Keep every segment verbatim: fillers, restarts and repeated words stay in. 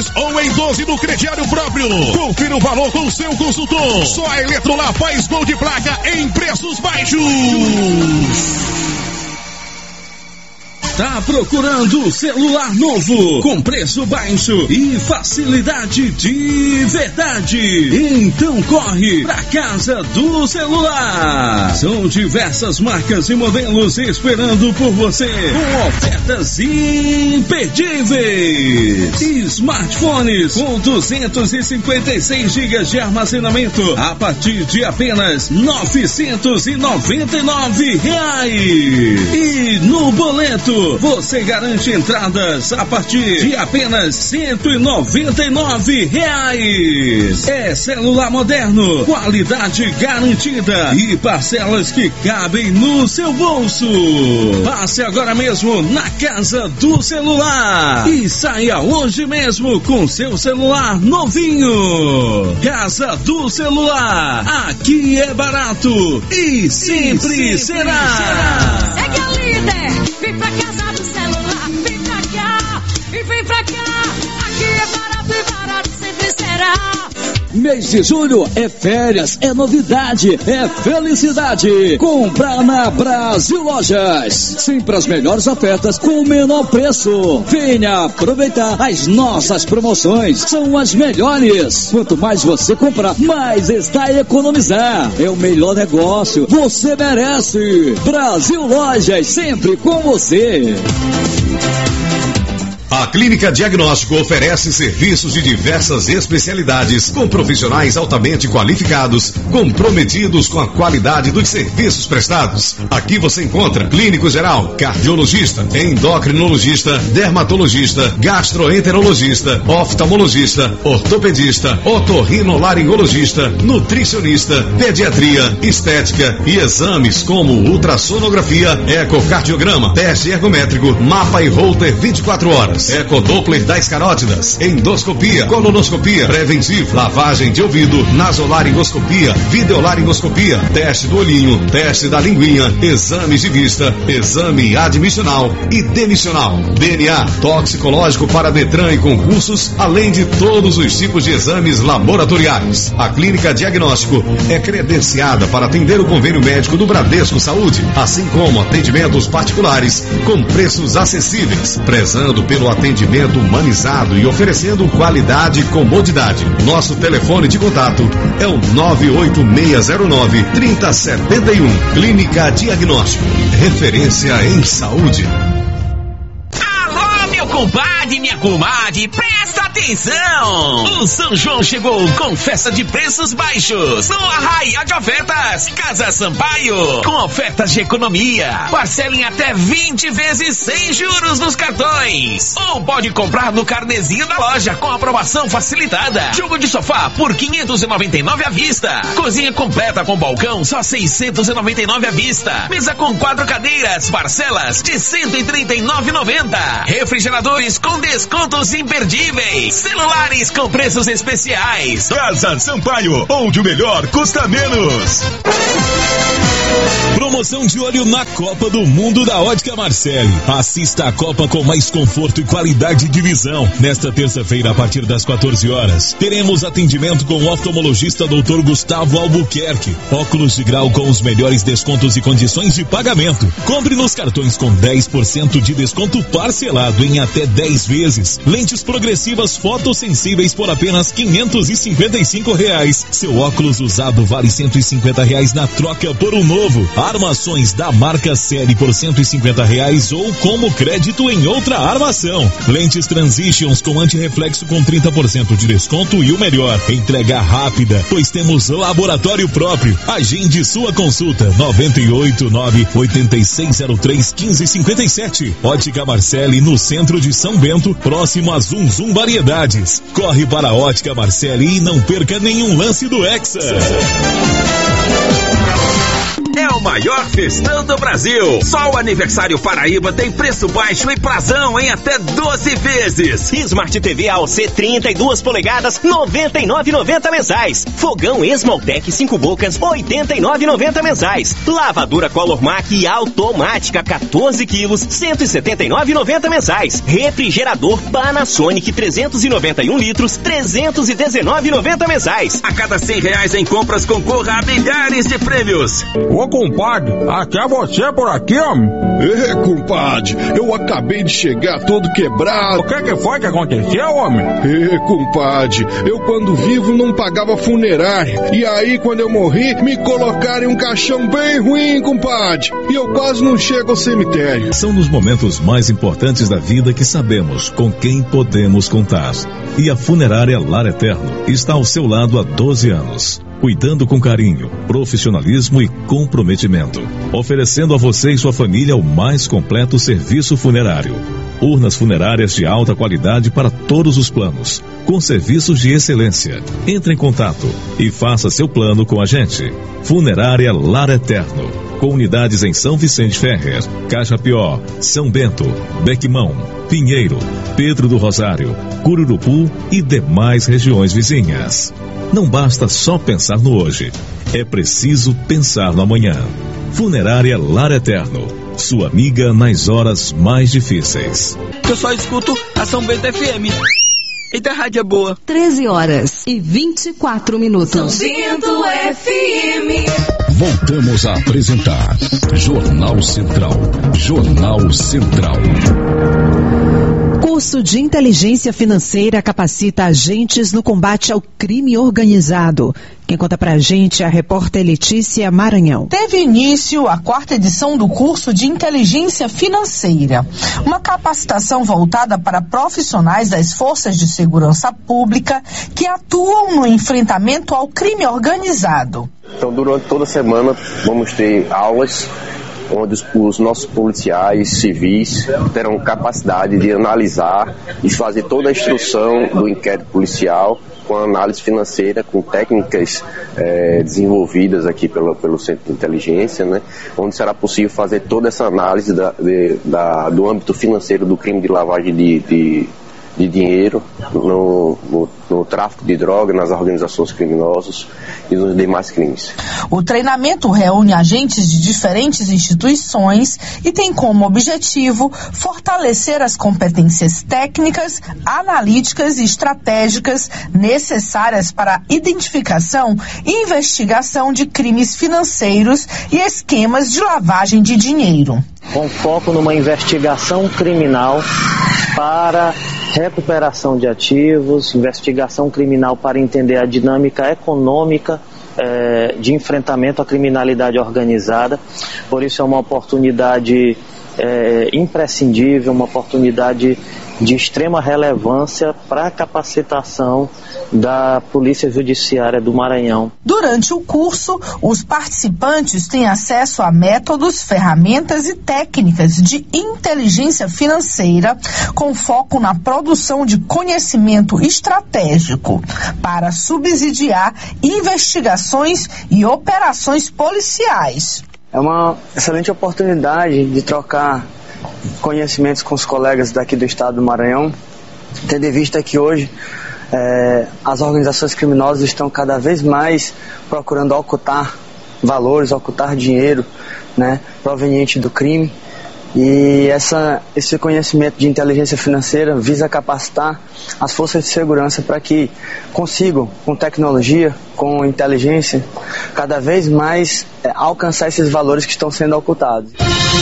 ou em doze no crediário próprio. Confira o valor com o seu consultor. Só a Eletrolar faz gol de placa em preços baixos. Tá procurando celular novo, com preço baixo e facilidade de verdade? Então corre pra Casa do Celular. São diversas marcas e modelos esperando por você, com ofertas imperdíveis. Smartphones com duzentos e cinquenta e seis gigas de armazenamento a partir de apenas novecentos e noventa e nove reais. E no boleto você garante entradas a partir de apenas cento e noventa e nove reais. É celular moderno, qualidade garantida e parcelas que cabem no seu bolso. Passe agora mesmo na Casa do Celular e saia hoje mesmo com seu celular novinho. Casa do Celular, aqui é barato e sempre, e sempre será. será. Segue a líder, vem pra Casa do Celular, vem pra cá, e vem pra cá, aqui é barato e barato sempre será. Mês de julho é férias, é novidade, é felicidade. Comprar na Brasil Lojas. Sempre as melhores ofertas com o menor preço. Venha aproveitar as nossas promoções. São as melhores. Quanto mais você comprar, mais está a economizar. É o melhor negócio. Você merece. Brasil Lojas, sempre com você. A Clínica Diagnóstico oferece serviços de diversas especialidades, com profissionais altamente qualificados, comprometidos com a qualidade dos serviços prestados. Aqui você encontra clínico geral, cardiologista, endocrinologista, dermatologista, gastroenterologista, oftalmologista, ortopedista, otorrinolaringologista, nutricionista, pediatria, estética e exames como ultrassonografia, ecocardiograma, teste ergométrico, mapa e holter vinte e quatro horas. Ecodoppler das carótidas, endoscopia, colonoscopia, preventivo, lavagem de ouvido, nasolaringoscopia, videolaringoscopia, teste do olhinho, teste da linguinha, exames de vista, exame admissional e demissional, D N A, toxicológico para Detran e concursos, além de todos os tipos de exames laboratoriais. A Clínica Diagnóstico é credenciada para atender o convênio médico do Bradesco Saúde, assim como atendimentos particulares com preços acessíveis, prezando pelo atendimento humanizado e oferecendo qualidade e comodidade. Nosso telefone de contato é o nove oito seis zero nove, três zero sete um. Clínica Diagnóstico, referência em saúde. Alô, meu compadre, minha comadre, presta atenção! O São João chegou com festa de preços baixos no Arraial de Ofertas Casa Sampaio, com ofertas de economia. Parcela em até vinte vezes sem juros nos cartões, ou pode comprar no carnezinho da loja com aprovação facilitada. Jogo de sofá por quinhentos e noventa e nove à vista. Cozinha completa com balcão só seiscentos e noventa e nove à vista. Mesa com quatro cadeiras, parcelas de cento e trinta e nove reais e noventa centavos. Refrigeradores com descontos imperdíveis. Celulares com preços especiais. Casa Sampaio, onde o melhor custa menos. Promoção de olho na Copa do Mundo da Ótica Marcelli. Assista a Copa com mais conforto e qualidade de visão. Nesta terça-feira, a partir das quatorze horas, teremos atendimento com o oftalmologista doutor Gustavo Albuquerque. Óculos de grau com os melhores descontos e condições de pagamento. Compre nos cartões com dez por cento de desconto parcelado em até dez vezes. Lentes progressivas fotossensíveis por apenas quinhentos e cinquenta e cinco reais. Seu óculos usado vale cento e cinquenta reais na troca por um novo. Armações da marca Série por cento e cinquenta reais ou como crédito em outra armação. Lentes Transitions com antirreflexo com trinta por cento de desconto e o melhor, entrega rápida, pois temos laboratório próprio. Agende sua consulta noventa e oito, nove oito seis zero três, um cinco cinco sete. Ótica Marcelli no centro de São Bento, próximo a Zum Zum Variedades. Corre para a Ótica Marcelli e não perca nenhum lance do Hexa. É o maior festão do Brasil. Só o Aniversário Paraíba tem preço baixo e prazão em até doze vezes. Smart T V A O C trinta e duas polegadas, noventa e nove reais e noventa centavos mensais. Fogão Esmaltec cinco bocas, oitenta e nove reais e noventa centavos mensais. Lavadora Color Mac automática, quatorze quilos, cento e setenta e nove reais e noventa centavos mensais. Refrigerador Panasonic trezentos e noventa e um litros, trezentos e dezenove reais e noventa centavos mensais. A cada cem reais em compras concorra a milhares de prêmios. Ô, compadre, aqui é você por aqui, homem? Ê, compadre, eu acabei de chegar todo quebrado. O que que foi que aconteceu, homem? Ê, compadre, eu quando vivo não pagava funerária. E aí, quando eu morri, me colocaram em um caixão bem ruim, compadre. E eu quase não chego ao cemitério. São nos momentos mais importantes da vida que sabemos com quem podemos contar. E a Funerária Lar Eterno está ao seu lado há doze anos. Cuidando com carinho, profissionalismo e comprometimento. Oferecendo a você e sua família o mais completo serviço funerário. Urnas funerárias de alta qualidade para todos os planos, com serviços de excelência. Entre em contato e faça seu plano com a gente. Funerária Lar Eterno, com unidades em São Vicente Ferrer, Cajapió, São Bento, Bequimão, Pinheiro, Pedro do Rosário, Cururupu e demais regiões vizinhas. Não basta só pensar no hoje, é preciso pensar no amanhã. Funerária Lar Eterno, sua amiga nas horas mais difíceis. Eu só escuto a São Bento F M. Eita, rádio é boa. treze horas e vinte e quatro minutos. São Bento F M. Voltamos a apresentar Jornal Central. Jornal Central. Curso de Inteligência Financeira capacita agentes no combate ao crime organizado. Quem conta pra gente é a repórter Letícia Maranhão. Teve início a quarta edição do curso de Inteligência Financeira, uma capacitação voltada para profissionais das forças de segurança pública que atuam no enfrentamento ao crime organizado. Então, durante toda a semana, vamos ter aulas onde os, os nossos policiais civis terão capacidade de analisar e fazer toda a instrução do inquérito policial com análise financeira, com técnicas é, desenvolvidas aqui pelo, pelo Centro de Inteligência, né, onde será possível fazer toda essa análise da, de, da, do âmbito financeiro do crime de lavagem de, de, de dinheiro, no, no, no tráfico de drogas, nas organizações criminosas e nos demais crimes. O treinamento reúne agentes de diferentes instituições e tem como objetivo fortalecer as competências técnicas, analíticas e estratégicas necessárias para a identificação e investigação de crimes financeiros e esquemas de lavagem de dinheiro. Com foco numa investigação criminal para recuperação de ativos, investigação criminal para entender a dinâmica econômica eh, de enfrentamento à criminalidade organizada. Por isso é uma oportunidade eh, imprescindível, uma oportunidade de extrema relevância para a capacitação da Polícia Judiciária do Maranhão. Durante o curso, os participantes têm acesso a métodos, ferramentas e técnicas de inteligência financeira com foco na produção de conhecimento estratégico para subsidiar investigações e operações policiais. É uma excelente oportunidade de trocar conhecimentos com os colegas daqui do estado do Maranhão, tendo em vista que hoje é, as organizações criminosas estão cada vez mais procurando ocultar valores, ocultar dinheiro, né, proveniente do crime. E essa, esse conhecimento de inteligência financeira visa capacitar as forças de segurança para que consigam, com tecnologia, com inteligência, cada vez mais é, alcançar esses valores que estão sendo ocultados.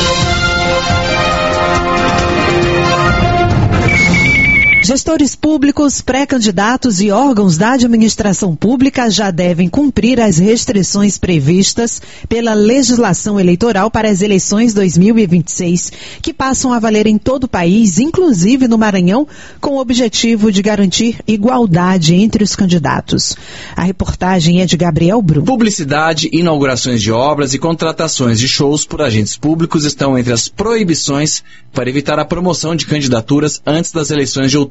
Gestores públicos, pré-candidatos e órgãos da administração pública já devem cumprir as restrições previstas pela legislação eleitoral para as eleições dois mil e vinte e seis, que passam a valer em todo o país, inclusive no Maranhão, com o objetivo de garantir igualdade entre os candidatos. A reportagem é de Gabriel Brum. Publicidade, inaugurações de obras e contratações de shows por agentes públicos estão entre as proibições para evitar a promoção de candidaturas antes das eleições de outubro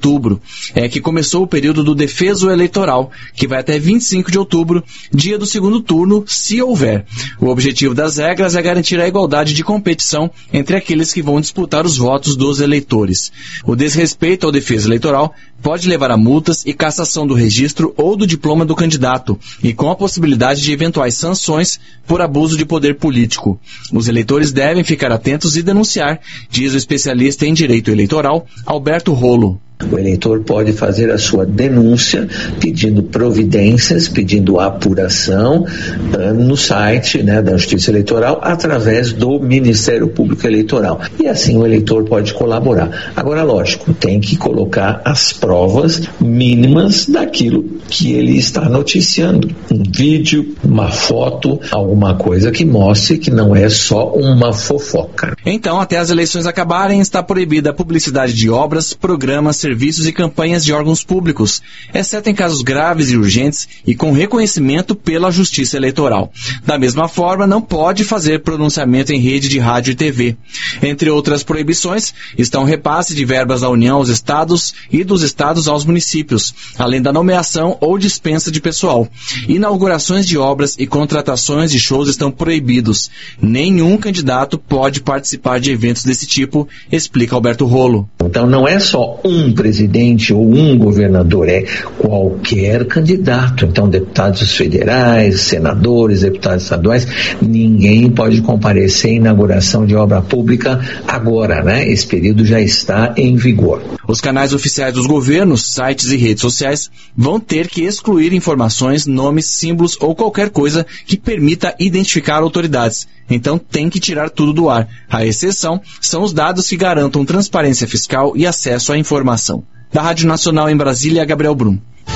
outubro, é que começou o período do defeso eleitoral, que vai até vinte e cinco de outubro, dia do segundo turno, se houver. O objetivo das regras é garantir a igualdade de competição entre aqueles que vão disputar os votos dos eleitores. O desrespeito ao defeso eleitoral pode levar a multas e cassação do registro ou do diploma do candidato, e com a possibilidade de eventuais sanções por abuso de poder político. Os eleitores devem ficar atentos e denunciar, diz o especialista em direito eleitoral, Alberto Rolo. O eleitor pode fazer a sua denúncia pedindo providências, pedindo apuração uh, no site, né, da Justiça Eleitoral através do Ministério Público Eleitoral. E assim o eleitor pode colaborar. Agora, lógico, tem que colocar as provas mínimas daquilo que ele está noticiando. Um vídeo, uma foto, alguma coisa que mostre que não é só uma fofoca. Então, até as eleições acabarem, está proibida a publicidade de obras, programas, serviços e campanhas de órgãos públicos, exceto em casos graves e urgentes e com reconhecimento pela Justiça Eleitoral. Da mesma forma, não pode fazer pronunciamento em rede de rádio e T V. Entre outras proibições, estão repasse de verbas da União aos estados e dos estados aos municípios, além da nomeação ou dispensa de pessoal. Inaugurações de obras e contratações de shows estão proibidos. Nenhum candidato pode participar de eventos desse tipo, explica Alberto Rolo. Então não é só um presidente ou um governador, é qualquer candidato. Então, deputados federais, senadores, deputados estaduais, ninguém pode comparecer à inauguração de obra pública agora, né? Esse período já está em vigor. Os canais oficiais dos governos, sites e redes sociais vão ter que excluir informações, nomes, símbolos ou qualquer coisa que permita identificar autoridades. Então tem que tirar tudo do ar. A exceção são os dados que garantam transparência fiscal e acesso à informação. Da Rádio Nacional em Brasília, Gabriel Brum.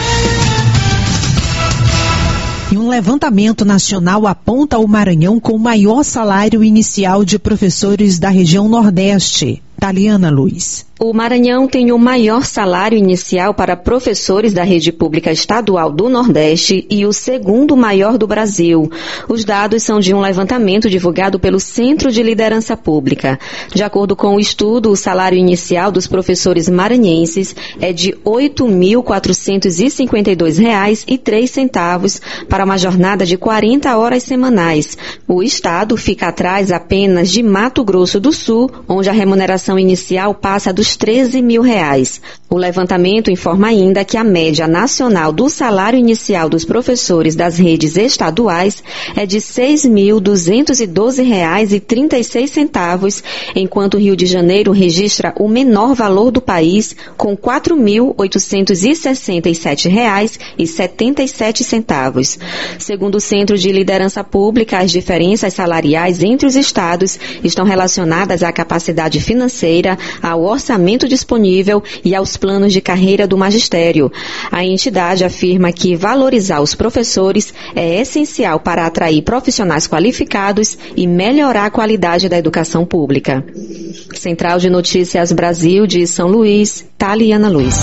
E um levantamento nacional aponta o Maranhão com o maior salário inicial de professores da região Nordeste. Taliana Luiz. O Maranhão tem o maior salário inicial para professores da rede pública estadual do Nordeste e o segundo maior do Brasil. Os dados são de um levantamento divulgado pelo Centro de Liderança Pública. De acordo com o estudo, o salário inicial dos professores maranhenses é de oito mil quatrocentos e cinquenta e dois reais e três centavos para uma jornada de quarenta horas semanais. O estado fica atrás apenas de Mato Grosso do Sul, onde a remuneração inicial passa dos treze mil reais. O levantamento informa ainda que a média nacional do salário inicial dos professores das redes estaduais é de seis mil duzentos e doze reais e trinta e seis centavos, enquanto o Rio de Janeiro registra o menor valor do país, com quatro mil oitocentos e sessenta e sete reais e setenta e sete centavos. Segundo o Centro de Liderança Pública, as diferenças salariais entre os estados estão relacionadas à capacidade financeira, ao orçamento disponível e aos planos de carreira do magistério. A entidade afirma que valorizar os professores é essencial para atrair profissionais qualificados e melhorar a qualidade da educação pública. Central de Notícias Brasil de São Luís, Taliana Luiz.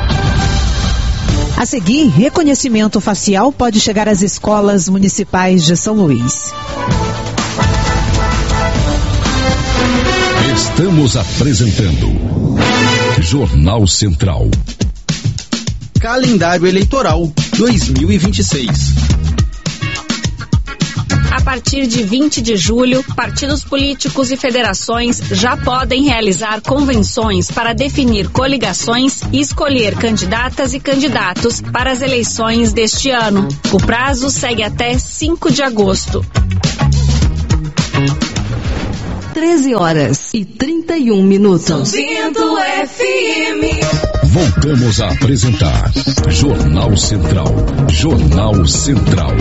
A seguir, reconhecimento facial pode chegar às escolas municipais de São Luís. Estamos apresentando Jornal Central. Calendário Eleitoral dois mil e vinte e seis. A partir de vinte de julho, partidos políticos e federações já podem realizar convenções para definir coligações e escolher candidatas e candidatos para as eleições deste ano. O prazo segue até cinco de agosto. treze horas e trinta e um minutos. Vento F M. Voltamos a apresentar Jornal Central. Jornal Central.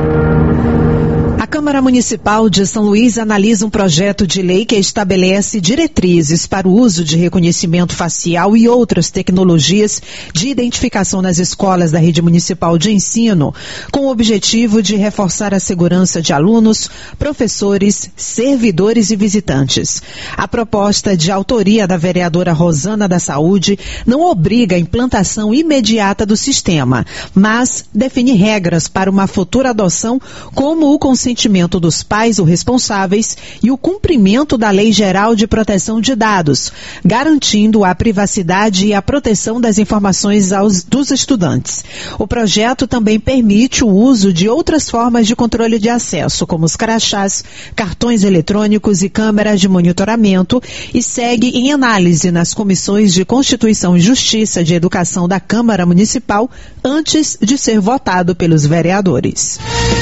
A Câmara Municipal de São Luís analisa um projeto de lei que estabelece diretrizes para o uso de reconhecimento facial e outras tecnologias de identificação nas escolas da rede municipal de ensino, com o objetivo de reforçar a segurança de alunos, professores, servidores e visitantes. A proposta de autoria da vereadora Rosana da Saúde não obriga a implantação imediata do sistema, mas define regras para uma futura adoção, como o consentimento conhecimento dos pais ou responsáveis e o cumprimento da Lei Geral de Proteção de Dados, garantindo a privacidade e a proteção das informações aos, dos estudantes. O projeto também permite o uso de outras formas de controle de acesso, como os crachás, cartões eletrônicos e câmeras de monitoramento, e segue em análise nas comissões de Constituição e Justiça de Educação da Câmara Municipal antes de ser votado pelos vereadores.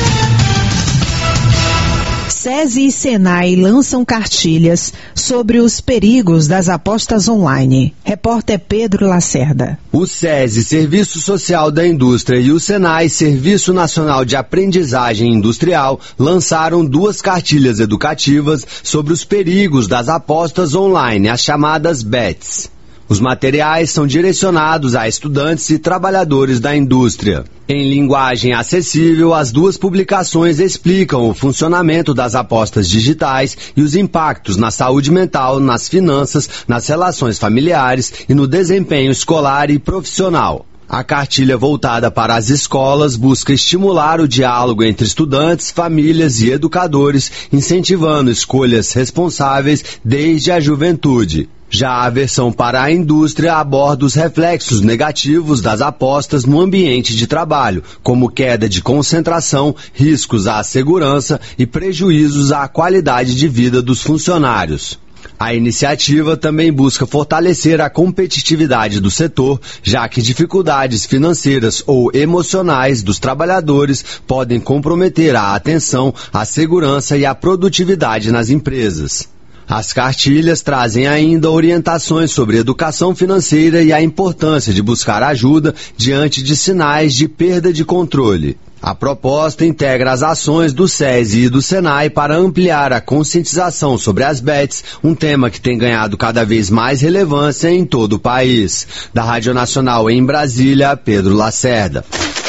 SESI e Senai lançam cartilhas sobre os perigos das apostas online. Repórter Pedro Lacerda. O SESI, Serviço Social da Indústria, e o Senai, Serviço Nacional de Aprendizagem Industrial, lançaram duas cartilhas educativas sobre os perigos das apostas online, as chamadas bets. Os materiais são direcionados a estudantes e trabalhadores da indústria. Em linguagem acessível, as duas publicações explicam o funcionamento das apostas digitais e os impactos na saúde mental, nas finanças, nas relações familiares e no desempenho escolar e profissional. A cartilha voltada para as escolas busca estimular o diálogo entre estudantes, famílias e educadores, incentivando escolhas responsáveis desde a juventude. Já a versão para a indústria aborda os reflexos negativos das apostas no ambiente de trabalho, como queda de concentração, riscos à segurança e prejuízos à qualidade de vida dos funcionários. A iniciativa também busca fortalecer a competitividade do setor, já que dificuldades financeiras ou emocionais dos trabalhadores podem comprometer a atenção, a segurança e a produtividade nas empresas. As cartilhas trazem ainda orientações sobre educação financeira e a importância de buscar ajuda diante de sinais de perda de controle. A proposta integra as ações do SESI e do Senai para ampliar a conscientização sobre as bets, um tema que tem ganhado cada vez mais relevância em todo o país. Da Rádio Nacional em Brasília, Pedro Lacerda.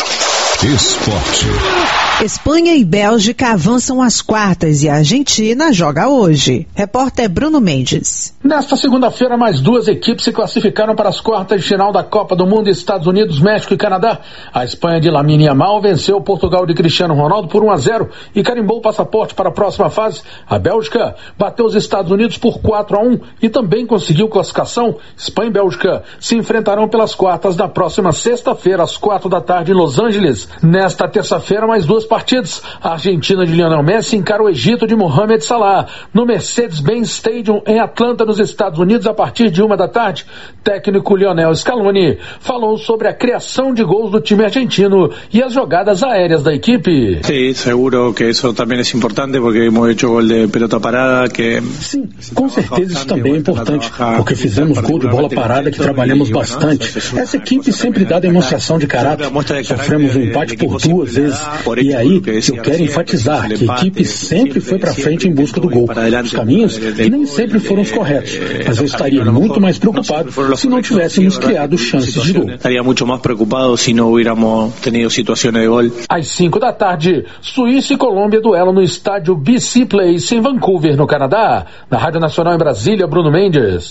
Esporte. Espanha e Bélgica avançam às quartas e a Argentina joga hoje. Repórter Bruno Mendes. Nesta segunda-feira, mais duas equipes se classificaram para as quartas de final da Copa do Mundo, Estados Unidos, México e Canadá. A Espanha de Lamine Yamal venceu o Portugal de Cristiano Ronaldo por um a zero e carimbou o passaporte para a próxima fase. A Bélgica bateu os Estados Unidos por quatro a um e também conseguiu classificação. Espanha e Bélgica se enfrentarão pelas quartas na próxima sexta-feira, às quatro da tarde, em Los Angeles. Nesta terça-feira, mais duas partidas. A Argentina de Lionel Messi encara o Egito de Mohamed Salah no Mercedes-Benz Stadium em Atlanta, nos Estados Unidos, a partir de uma da tarde. Técnico Lionel Scaloni falou sobre a criação de gols do time argentino e as jogadas aéreas da equipe. Sim, seguro que isso também é importante porque hemos hecho gol de pelota parada que... Sim, com certeza isso também é importante porque fizemos gol de bola parada que trabalhamos bastante. Essa equipe sempre dá demonstração de caráter. Sofremos um empate por duas vezes e aí eu quero enfatizar que a equipe sempre foi para frente em busca do gol. Os caminhos nem sempre foram os corretos, mas eu estaria muito mais preocupado se não tivéssemos criado chances de gol. Estaria muito mais preocupado se não hubiéramos tenido situações de gol. Às cinco da tarde, Suíça e Colômbia duelam no estádio B C Place em Vancouver, no Canadá. Na Rádio Nacional em Brasília, Bruno Mendes.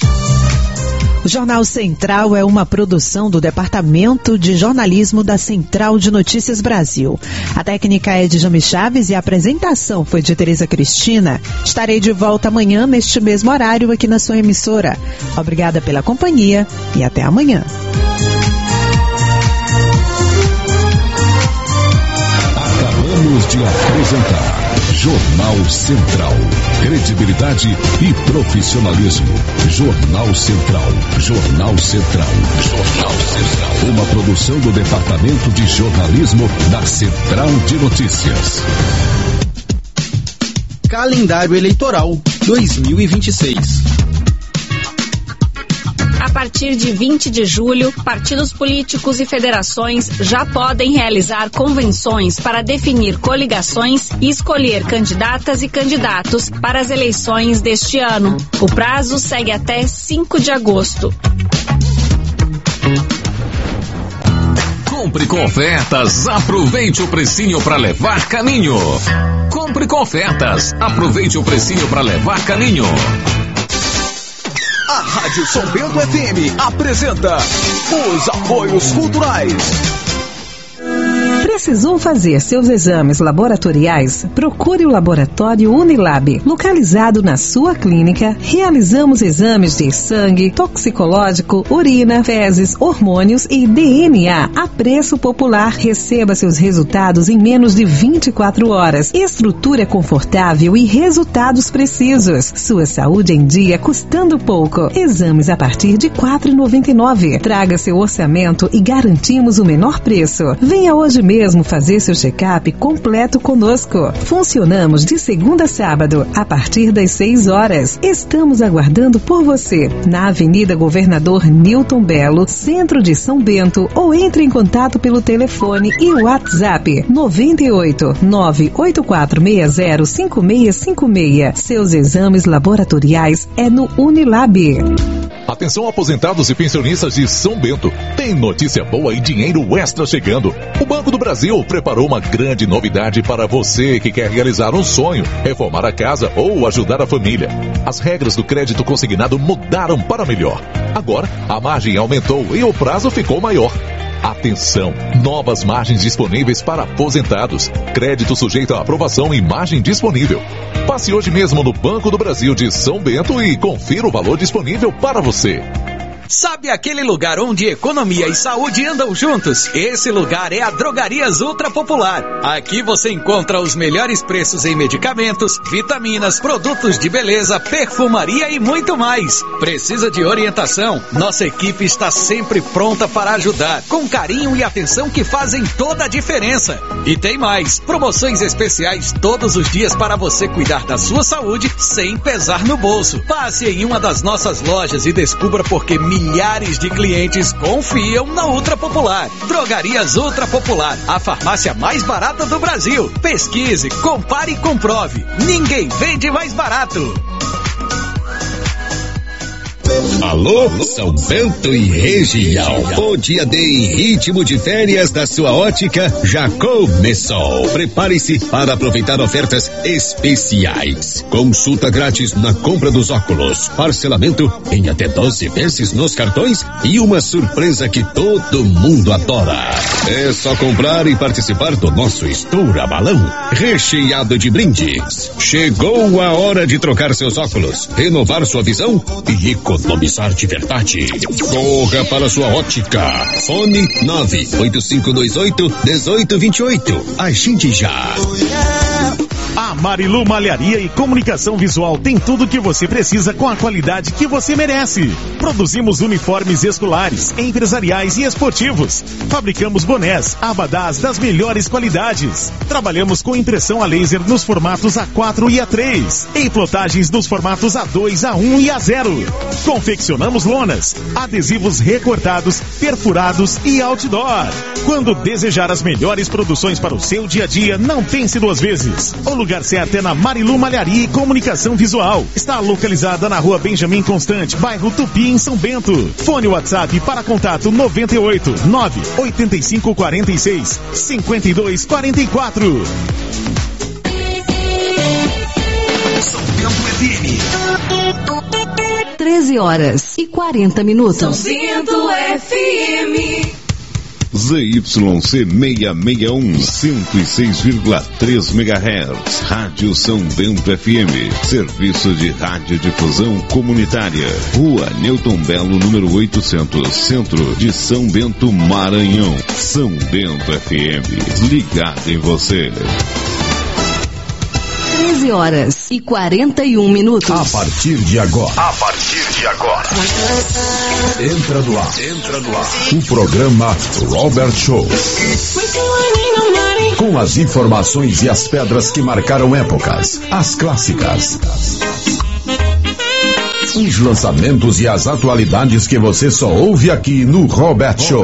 O Jornal Central é uma produção do Departamento de Jornalismo da Central de Notícias Brasil. A técnica é de Jami Chaves e a apresentação foi de Tereza Cristina. Estarei de volta amanhã neste mesmo horário aqui na sua emissora. Obrigada pela companhia e até amanhã. Acabamos de apresentar Jornal Central. Credibilidade e profissionalismo. Jornal Central. Jornal Central. Jornal Central. Uma produção do Departamento de Jornalismo da Central de Notícias. Calendário Eleitoral dois mil e vinte e seis. A partir de vinte de julho, partidos políticos e federações já podem realizar convenções para definir coligações e escolher candidatas e candidatos para as eleições deste ano. O prazo segue até cinco de agosto. Compre com ofertas, aproveite o precinho para levar caminho. Compre com ofertas, aproveite o precinho para levar caminho. A Rádio São Bento F M apresenta os apoios culturais. Precisou fazer seus exames laboratoriais? Procure o Laboratório Unilab. Localizado na sua clínica, realizamos exames de sangue, toxicológico, urina, fezes, hormônios e D N A a preço popular. Receba seus resultados em menos de vinte e quatro horas. Estrutura confortável e resultados precisos. Sua saúde em dia custando pouco. Exames a partir de quatro reais e noventa e nove centavos. Traga seu orçamento e garantimos o menor preço. Venha hoje mesmo fazer seu check-up completo conosco. Funcionamos de segunda a sábado, a partir das seis horas. Estamos aguardando por você, na Avenida Governador Newton Belo, centro de São Bento, ou entre em contato pelo telefone e WhatsApp noventa e oito, nove oito quatro seis zero, cinco seis cinco seis. Seus exames laboratoriais é no Unilab. Atenção, aposentados e pensionistas de São Bento. Tem notícia boa e dinheiro extra chegando. O Banco do Brasil preparou uma grande novidade para você que quer realizar um sonho, reformar a casa ou ajudar a família. As regras do crédito consignado mudaram para melhor. Agora, a margem aumentou e o prazo ficou maior. Atenção, novas margens disponíveis para aposentados. Crédito sujeito à aprovação e margem disponível. Passe hoje mesmo no Banco do Brasil de São Bento e confira o valor disponível para você. Sabe aquele lugar onde economia e saúde andam juntos? Esse lugar é a Drogarias Ultra Popular. Aqui você encontra os melhores preços em medicamentos, vitaminas, produtos de beleza, perfumaria e muito mais. Precisa de orientação? Nossa equipe está sempre pronta para ajudar, com carinho e atenção que fazem toda a diferença. E tem mais, promoções especiais todos os dias para você cuidar da sua saúde sem pesar no bolso. Passe em uma das nossas lojas e descubra por que milhares de clientes confiam na Ultra Popular. Drogarias Ultra Popular, a farmácia mais barata do Brasil. Pesquise, compare e comprove. Ninguém vende mais barato. Alô, São Bento e região. O dia D em ritmo de férias da sua ótica já começou. Prepare-se para aproveitar ofertas especiais. Consulta grátis na compra dos óculos. Parcelamento em até doze vezes nos cartões e uma surpresa que todo mundo adora. É só comprar e participar do nosso Estoura Balão, recheado de brindes. Chegou a hora de trocar seus óculos, renovar sua visão e economizar de verdade. Corra para sua ótica. Fone nove oito cinco dois oito, um oito dois oito. Agende já. A Marilu Malharia e Comunicação Visual tem tudo o que você precisa com a qualidade que você merece. Produzimos uniformes escolares, empresariais e esportivos. Fabricamos bonés, abadás das melhores qualidades. Trabalhamos com impressão a laser nos formatos A quatro e A três. E plotagens nos formatos A dois, A um e A zero. Confeccionamos lonas, adesivos recortados, perfurados e outdoor. Quando desejar as melhores produções para o seu dia a dia, não pense duas vezes. O lugar certo é na Marilu Malharia e Comunicação Visual. Está localizada na Rua Benjamin Constante, bairro Tupi, em São Bento. Fone WhatsApp para contato noventa e oito, nove oito cinco quatro seis, cinco dois quatro quatro. São Bento F M. treze horas e quarenta minutos. São Bento F M. Z Y C seiscentos e sessenta e um, cento e seis vírgula três megahertz. Rádio São Bento F M. Serviço de radiodifusão comunitária. Rua Newton Belo, número oitocentos, Centro de São Bento, Maranhão. São Bento F M. Ligado em você. treze horas e quarenta e um minutos. A partir de agora. A partir de agora. Entra no ar. Entra no ar. O programa Robert Show. Com as informações e as pedras que marcaram épocas. As clássicas. Os lançamentos e as atualidades que você só ouve aqui no Robert Show.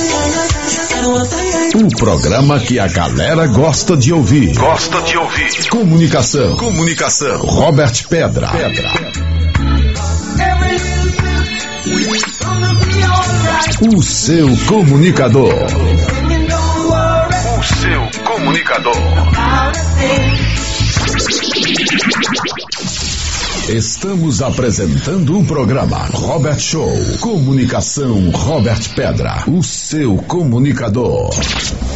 Um programa que a galera gosta de ouvir. Gosta de ouvir. Comunicação. Comunicação. Robert Pedra. Pedra. O seu comunicador. O seu comunicador. Estamos apresentando o programa Robert Show. Comunicação Robert Pedra. O seu comunicador.